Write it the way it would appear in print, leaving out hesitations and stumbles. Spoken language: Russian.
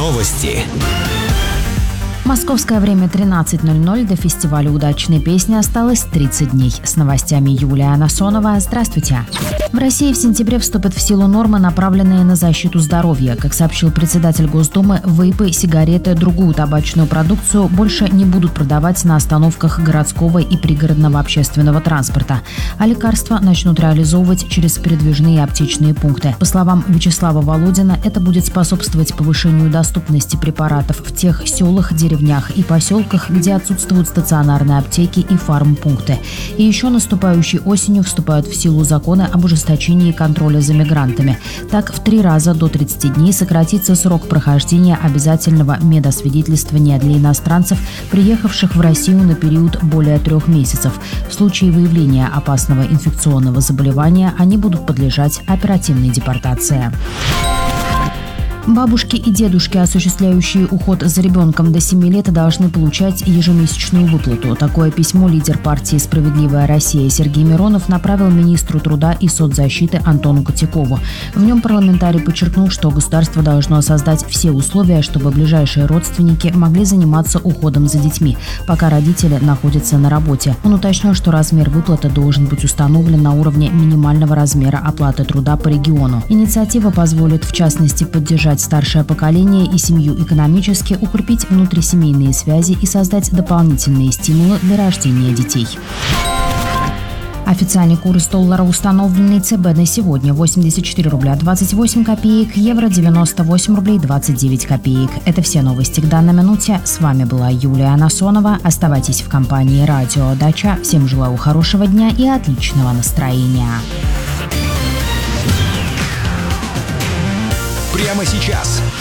Новости. Московское время 13:00. До фестиваля «Удачные песни» осталось 30 дней. С новостями Юлия Анасонова. Здравствуйте. В России в сентябре вступят в силу нормы, направленные на защиту здоровья. Как сообщил председатель Госдумы, вейпы, сигареты, другую табачную продукцию больше не будут продавать на остановках городского и пригородного общественного транспорта, а лекарства начнут реализовывать через передвижные аптечные пункты. По словам Вячеслава Володина, это будет способствовать повышению доступности препаратов в тех селах, деревнях и поселках, где отсутствуют стационарные аптеки и фармпункты. И еще наступающей осенью вступают в силу законы об ужесточении контроля за мигрантами. Так, в 3 раза до 30 дней сократится срок прохождения обязательного медосвидетельствования для иностранцев, приехавших в Россию на период более 3 месяцев. В случае выявления опасного инфекционного заболевания они будут подлежать оперативной депортации. Бабушки и дедушки, осуществляющие уход за ребенком до 7 лет, должны получать ежемесячную выплату. Такое письмо лидер партии «Справедливая Россия» Сергей Миронов направил министру труда и соцзащиты Антону Котякову. В нем парламентарий подчеркнул, что государство должно создать все условия, чтобы ближайшие родственники могли заниматься уходом за детьми, пока родители находятся на работе. Он уточнил, что размер выплаты должен быть установлен на уровне минимального размера оплаты труда по региону. Инициатива позволит, в частности, поддержать старшее поколение и семью экономически, укрепить внутрисемейные связи и создать дополнительные стимулы для рождения детей. Официальный курс доллара, установленный ЦБ на сегодня: 84 рубля 28 копеек, евро 98 рублей 29 копеек. Это все новости к данной минуте. С вами была Юлия Анасонова. Оставайтесь в компании «Радио Дача». Всем желаю хорошего дня и отличного настроения. Прямо сейчас